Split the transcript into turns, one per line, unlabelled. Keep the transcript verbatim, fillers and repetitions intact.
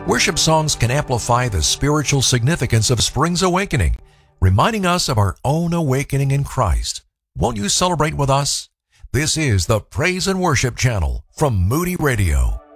Worship songs can amplify the spiritual significance of spring's awakening, reminding us of our own awakening in Christ. Won't you celebrate with us? This is the Praise and Worship Channel from Moody Radio.